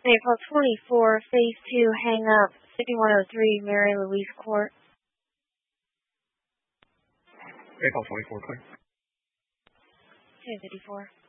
April 24, Phase 2, hang up, 5103 Mary Louise Court. April 24, clear. 254.